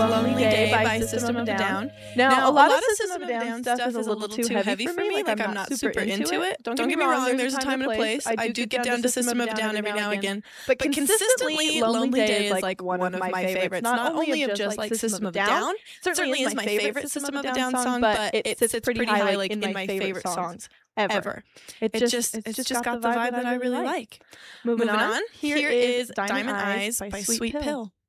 Lonely Day by System of a Down. Now, a lot of System of a Down stuff is a little too heavy for me. Like, I'm not super into it. Don't get me wrong, there's a time and a place. I do get down to System of a Down every now and again. But consistently, Lonely Day is like one of my favorites. Not only of just like System of a Down, certainly is my favorite System of a Down song, but it sits pretty high like in my favorite songs ever. It's just got the vibe that I really like. Moving on, here is Diamond Eyes by Sweet Pill.